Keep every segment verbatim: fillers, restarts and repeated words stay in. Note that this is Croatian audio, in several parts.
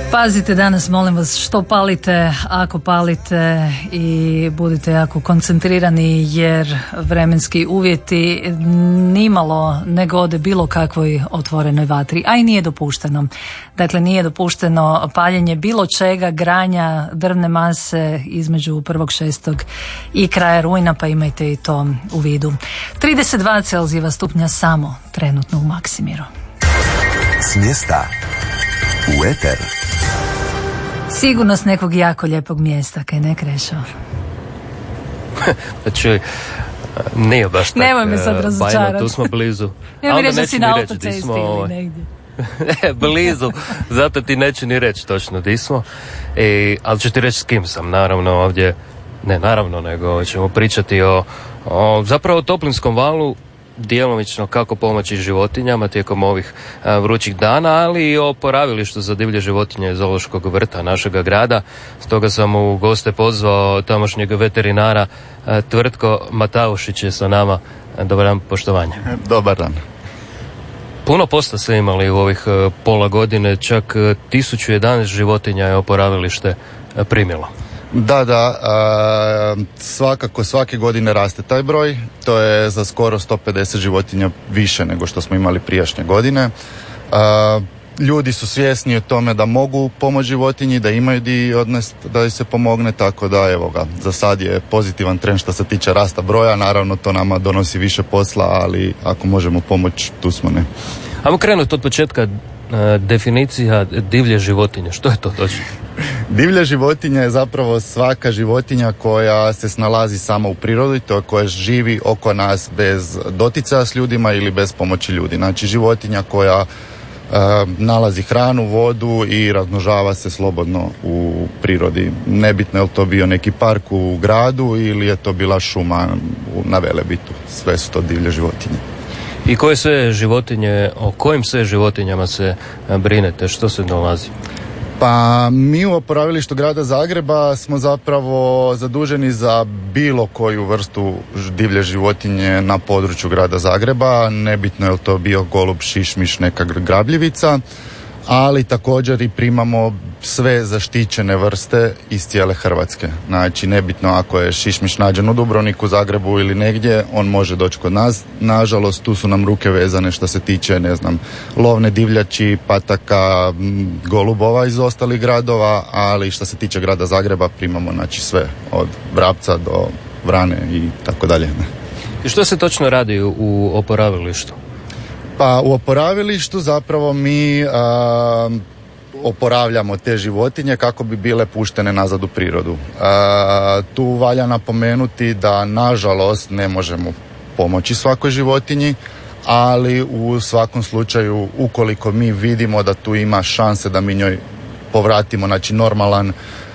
Pazite danas, molim vas, što palite, ako palite, i budite jako koncentrirani jer vremenski uvjeti nimalo ne gode bilo kakvoj otvorenoj vatri, a i nije dopušteno. Dakle, nije dopušteno paljenje bilo čega, granja drvne mase između prvog šestog i kraja rujna, pa imajte i to u vidu. trideset dva Celzijeva stupnja samo trenutno u Maksimiru. S mjesta u eter. Sigurno s nekog jako lijepog mjesta, kaj ne, Krešo? Znači, nije baš tako. Nemoj me sad razočarati. Bajno, tu smo blizu. Ja mi reći da si na autocesti ili negdje. Ne, blizu, zato ti neću ni reći točno di smo. I, ali ću ti reći s kim sam, naravno ovdje, ne naravno, nego ćemo pričati o, o zapravo toplinskom valu, djelomično kako pomoći životinjama tijekom ovih a, vrućih dana, ali i o oporavilištu za divlje životinje zoološkog vrta našega grada. Stoga sam u goste pozvao tamošnjeg veterinara a, Tvrtko Mataušić je sa nama. Dobar dan, poštovanje. Dobar dan. Puno posla ste imali u ovih a, pola godine, čak a, tisuću jedanaest životinja je oporavilište a, primilo. Da, da, a, svakako svake godine raste taj broj, to je za skoro sto pedeset životinja više nego što smo imali prijašnje godine. A, ljudi su svjesni o tome da mogu pomoći životinji, da imaju di odnest da joj se pomogne, tako da evo ga, za sad je pozitivan trend što se tiče rasta broja, naravno to nama donosi više posla, ali ako možemo pomoći, tu smo, ne. Ajmo krenuti od početka. Definicija divlje životinje, što je to točno? Divlja životinja je zapravo svaka životinja koja se snalazi sama u prirodi, to koja živi oko nas bez doticaja s ljudima ili bez pomoći ljudi. Znači životinja koja e, nalazi hranu, vodu i razmnožava se slobodno u prirodi. Nebitno je li to bio neki park u gradu ili je to bila šuma na Velebitu. Sve su to divlje životinje. I koje sve životinje, o kojim sve životinjama se brinete, što se nalazi? Pa mi u oporavilištu grada Zagreba smo zapravo zaduženi za bilo koju vrstu divlje životinje na području grada Zagreba, nebitno je li to bio golub, šišmiš, neka grabljivica, ali također i primamo sve zaštićene vrste iz cijele Hrvatske. Znači, nebitno ako je šišmiš nađen u Dubrovniku, Zagrebu ili negdje, on može doći kod nas. Nažalost, tu su nam ruke vezane što se tiče, ne znam, lovne divljači, pataka, golubova iz ostalih gradova, ali što se tiče grada Zagreba primamo, znači, sve od vrapca do vrane i tako dalje. I što se točno radi u oporavilištu? Pa u oporavilištu zapravo mi a, oporavljamo te životinje kako bi bile puštene nazad u prirodu. A, tu valja napomenuti da nažalost ne možemo pomoći svakoj životinji, ali u svakom slučaju ukoliko mi vidimo da tu ima šanse da mi njoj povratimo, znači normalan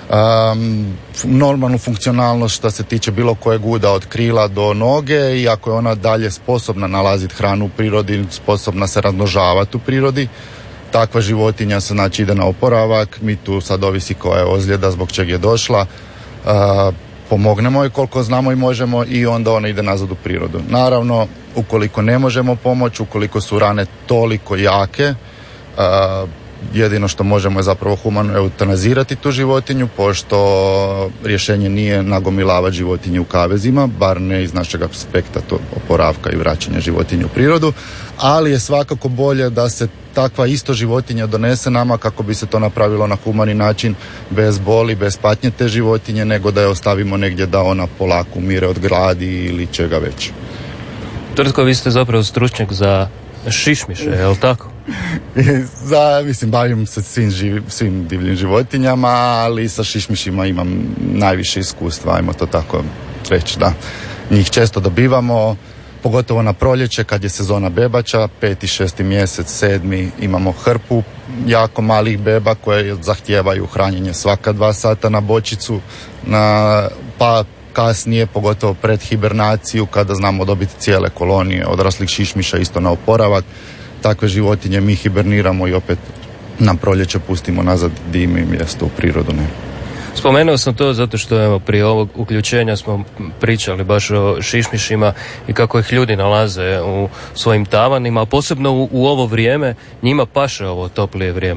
Um, normalnu funkcionalnost što se tiče bilo kojeg uda od krila do noge, i ako je ona dalje sposobna nalaziti hranu u prirodi, sposobna se razmnožavati u prirodi, takva životinja se znači ide na oporavak. Mi tu sad ovisi koja je ozljeda, zbog čeg je došla, uh, pomognemo joj koliko znamo i možemo i onda ona ide nazad u prirodu. Naravno, ukoliko ne možemo pomoći, ukoliko su rane toliko jake, uh, jedino što možemo je zapravo humano eutanazirati tu životinju, pošto rješenje nije nagomilavati životinje u kavezima, bar ne iz našeg aspekta to oporavka i vraćanja životinje u prirodu, ali je svakako bolje da se takva isto životinja donese nama kako bi se to napravilo na humani način, bez boli, bez patnje te životinje, nego da je ostavimo negdje da ona polako umire od gladi ili čega već. Tvrtko, vi ste zapravo stručnjak za šišmiše, je li tako? Za, mislim, bavim se svim, živ, svim divljim životinjama, ali sa šišmišima imam najviše iskustva, ajmo to tako reći, da. Njih često dobivamo, pogotovo na proljeće kad je sezona bebača, peti, šesti mjesec, sedmi, imamo hrpu jako malih beba koje zahtijevaju hranjenje svaka dva sata na bočicu, na, pa kasnije, pogotovo pred hibernaciju, kada znamo dobiti cijele kolonije odraslih šišmiša isto na oporavak. Takve životinje mi hiberniramo i opet na proljeće pustimo nazad gdje imaju mjesto u prirodu. Ne? Spomenuo sam to zato što evo, prije ovog uključenja smo pričali baš o šišmišima i kako ih ljudi nalaze u svojim tavanima, a posebno u, u ovo vrijeme, njima paše ovo toplije vrijeme.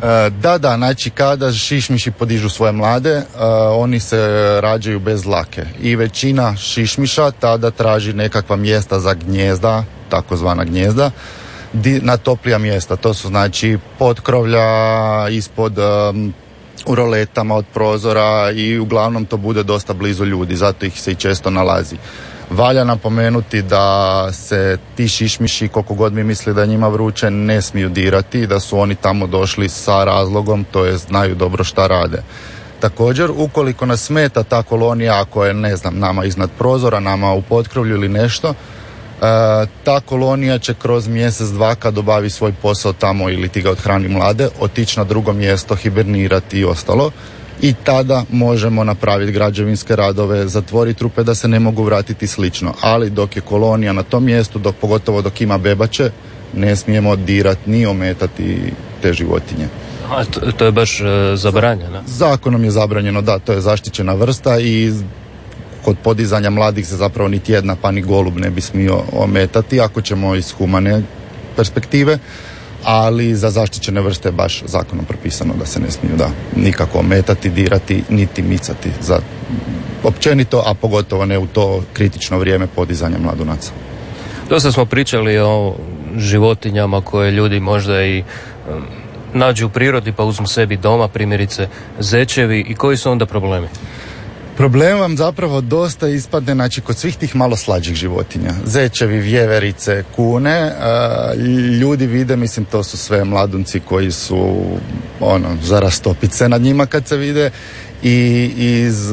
Da, da, znači kada šišmiši podižu svoje mlade, uh, oni se rađaju bez dlake i većina šišmiša tada traži nekakva mjesta za gnjezda, takozvana gnjezda, di, na toplija mjesta, to su znači potkrovlja, ispod um, u roletama od prozora i uglavnom to bude dosta blizu ljudi, zato ih se i često nalazi. Valja napomenuti da se ti šišmiši, koliko god mi misli da je njima vruće, ne smiju dirati, da su oni tamo došli sa razlogom, to je znaju dobro šta rade. Također, ukoliko nas smeta ta kolonija, ako je, ne znam, nama iznad prozora, nama u potkrovlju ili nešto, e, ta kolonija će kroz mjesec, dva, kad obavi svoj posao tamo ili ti ga odhrani mlade, otići na drugo mjesto, hibernirati i ostalo. I tada možemo napraviti građevinske radove, zatvoriti rupe da se ne mogu vratiti slično. Ali dok je kolonija na tom mjestu, dok, pogotovo dok ima bebače, ne smijemo dirati ni ometati te životinje. A to, to je baš e, zabranjeno? Zakonom je zabranjeno, da, to je zaštićena vrsta i kod podizanja mladih se zapravo niti jedna pa ni golub ne bi smio ometati, ako ćemo iz humane perspektive. Ali za zaštićene vrste je baš zakonom propisano da se ne smiju da nikako ometati, dirati, niti micati za općenito, a pogotovo ne u to kritično vrijeme podizanja mladunaca. Dosta smo pričali o životinjama koje ljudi možda i um, nađu u prirodi pa uzmu sebi doma, primjerice zečevi, i koji su onda problemi? Problem vam zapravo dosta ispadne, znači kod svih tih malo slađih životinja, zečevi, vjeverice, kune, uh, ljudi vide, mislim to su sve mladunci koji su ono, za rastopit se nad njima kad se vide i iz,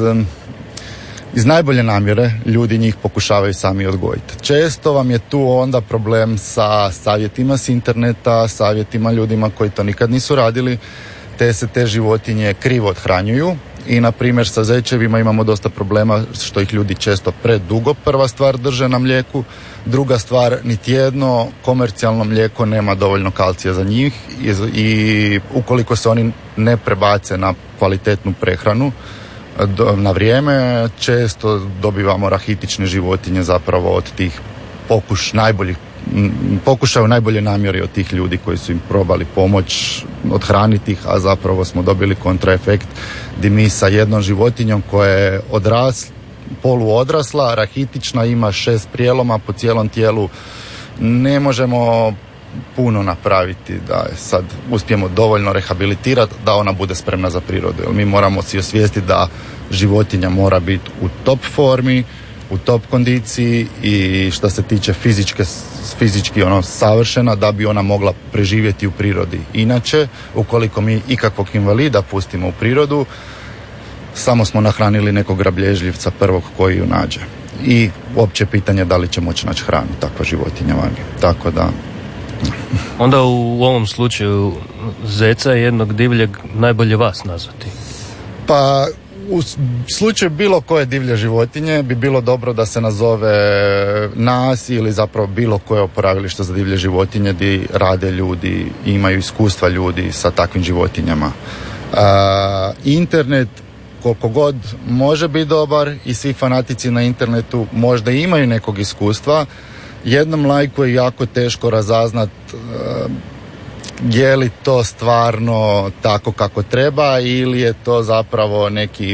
iz najbolje namjere ljudi njih pokušavaju sami odgojiti. Često vam je tu onda problem sa savjetima s interneta, savjetima ljudima koji to nikad nisu radili, te se te životinje krivo othranjuju. I na primjer sa zečevima imamo dosta problema što ih ljudi često predugo prva stvar drže na mlijeku, druga stvar niti jedno komercijalno mlijeko nema dovoljno kalcija za njih i, i ukoliko se oni ne prebace na kvalitetnu prehranu do, na vrijeme, često dobivamo rahitične životinje zapravo od tih pokuš najboljih pokušaju najbolje namjeri od tih ljudi koji su im probali pomoć odhraniti ih, a zapravo smo dobili kontraefekt gdje mi sa jednom životinjom koja je odras, poluodrasla, rahitična, ima šest prijeloma po cijelom tijelu, ne možemo puno napraviti da je sad uspijemo dovoljno rehabilitirati da ona bude spremna za prirodu. Jer mi moramo si osvijestiti da životinja mora biti u top formi, u top kondiciji i što se tiče fizičke, fizički ono savršena da bi ona mogla preživjeti u prirodi. Inače, ukoliko mi ikakvog invalida pustimo u prirodu, samo smo nahranili nekog grablježljivca prvog koji ju nađe. I uopće pitanje da li će moći naći hranu takva životinja vani. Tako da... Onda u ovom slučaju zeca je jednog divljeg najbolje vas nazvati. Pa... U slučaju bilo koje divlje životinje bi bilo dobro da se nazove nas ili zapravo bilo koje oporavilište za divlje životinje gdje rade ljudi i imaju iskustva ljudi sa takvim životinjama. Uh, internet koliko god može biti dobar i svi fanatici na internetu možda imaju nekog iskustva, jednom lajku je jako teško razaznat uh, je li to stvarno tako kako treba ili je to zapravo neki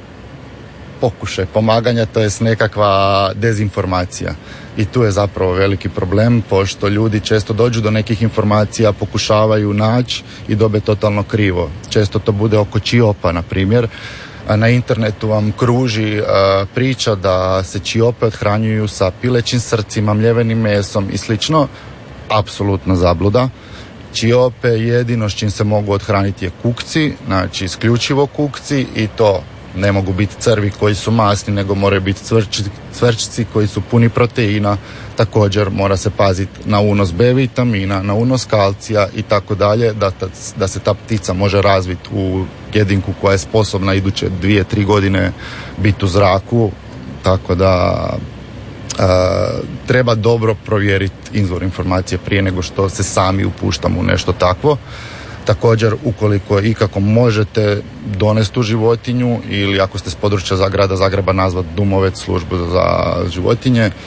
pokušaj pomaganja, to jest nekakva dezinformacija. I tu je zapravo veliki problem, pošto ljudi često dođu do nekih informacija, pokušavaju naći i dobe totalno krivo. Često to bude oko čiopa, na primjer. Na internetu vam kruži uh, priča da se čiope othranjuju sa pilećim srcima, mljevenim mesom i slično. Apsolutna zabluda. Čiope jedino s čim se mogu othraniti je kukci, znači isključivo kukci i to ne mogu biti crvi koji su masni, nego moraju biti cvrč, cvrčci koji su puni proteina. Također mora se paziti na unos B vitamina, na unos kalcija i tako dalje, da, da se ta ptica može razviti u jedinku koja je sposobna iduće dvije, tri godine biti u zraku, tako da Uh, treba dobro provjeriti izvor informacije prije nego što se sami upuštamo u nešto takvo. Također, ukoliko ikako možete donesti tu životinju ili ako ste s područja za grada Zagreba nazvat Dumovec, službu za životinje,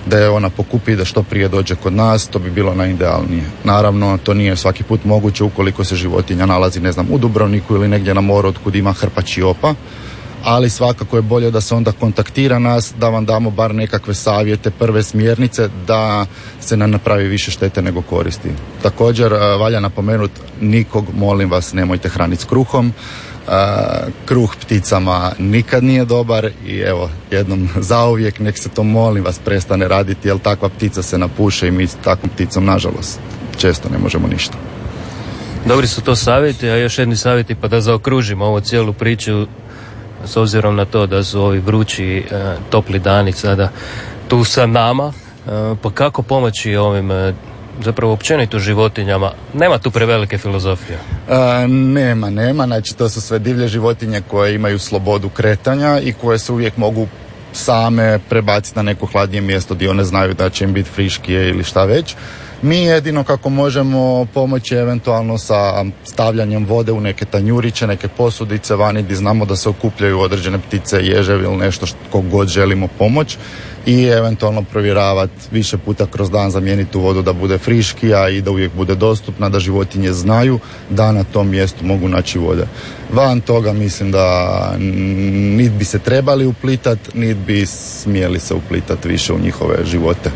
da je ona pokupi i da što prije dođe kod nas, to bi bilo najidealnije. Naravno, to nije svaki put moguće ukoliko se životinja nalazi, ne znam, u Dubrovniku ili negdje na moru otkud ima hrpa čiopa, ali svakako je bolje da se onda kontaktira nas, da vam damo bar nekakve savjete, prve smjernice, da se ne napravi više štete nego koristi. Također, valja napomenuti, nikog, molim vas, nemojte hraniti s kruhom. Uh, kruh pticama nikad nije dobar i evo, jednom zauvijek nek se to, molim vas, prestane raditi, jer takva ptica se napuše i mi s takvom pticom, nažalost, često ne možemo ništa. Dobri su to savjeti, a još jedni savjeti, pa da zaokružimo ovu cijelu priču, s obzirom na to da su ovi vrući, e, topli dani sada tu sa nama, e, pa kako pomoći ovim, e, zapravo općenito životinjama? Nema tu prevelike filozofije. E, nema, nema, znači to su sve divlje životinje koje imaju slobodu kretanja i koje se uvijek mogu same prebaciti na neko hladnije mjesto gdje one znaju da će im biti friškije ili šta već. Mi jedino kako možemo pomoći eventualno sa stavljanjem vode u neke tanjuriće, neke posudice vani gdje znamo da se okupljaju određene ptice, ježevi ili nešto što god želimo pomoći, i eventualno provjeravati više puta kroz dan, zamijeniti tu vodu da bude friškija i da uvijek bude dostupna, da životinje znaju da na tom mjestu mogu naći vode. Van toga mislim da nit bi se trebali uplitati, nit bi smjeli se uplitati više u njihove živote.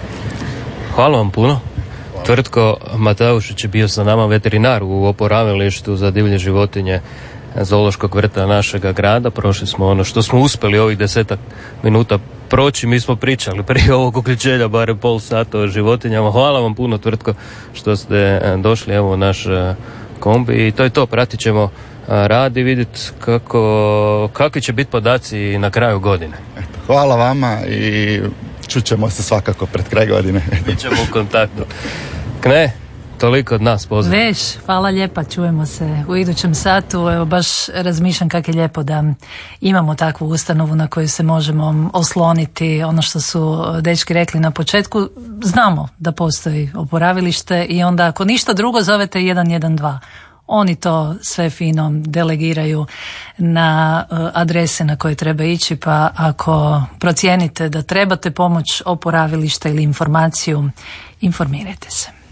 Hvala vam puno. Tvrtko Mataušić je bio sa nama, veterinar u oporavilištu za divlje životinje zoološkog vrta našega grada. Prošli smo ono što smo uspjeli ovih desetak minuta proći. Mi smo pričali prije ovog uključenja barem pol sata o životinjama. Hvala vam puno, Tvrtko, što ste došli, evo, u naš kombi, i to je to. Pratit ćemo rad i vidjeti kako, kakvi će biti podaci na kraju godine. Hvala vama i čućemo se svakako pred kraj godine. Bićemo u kontaktu. Kne, toliko od nas, pozdrav. Već, hvala lijepa, čujemo se u idućem satu. Evo, baš razmišljam kako je lijepo da imamo takvu ustanovu na koju se možemo osloniti. Ono što su dečki rekli na početku, znamo da postoji oporavilište i onda ako ništa drugo zovete jedan jedan dva. Oni to sve fino delegiraju na adrese na koje treba ići, pa ako procijenite da trebate pomoć, oporavilište ili informaciju, informirajte se.